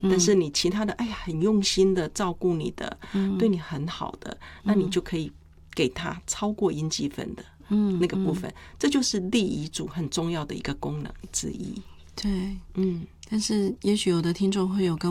但是你其他的哎呀很用心的照顾你的，对你很好的，那你就可以给他超过应积分的那个部分，这就是立遗嘱很重要的一个功能之一。 对，但是也许有的听众会有跟